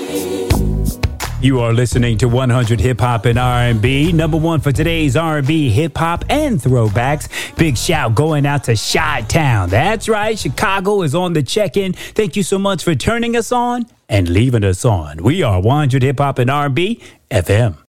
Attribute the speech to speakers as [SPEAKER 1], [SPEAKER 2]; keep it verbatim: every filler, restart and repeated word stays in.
[SPEAKER 1] You are listening to one hundred Hip Hop and R and B. Number one for today's R and B, hip hop, and throwbacks. Big shout going out to Chi-Town. That's right, Chicago is on the check-in. Thank you so much for turning us on and leaving us on. We are one hundred Hip Hop and R and B F M.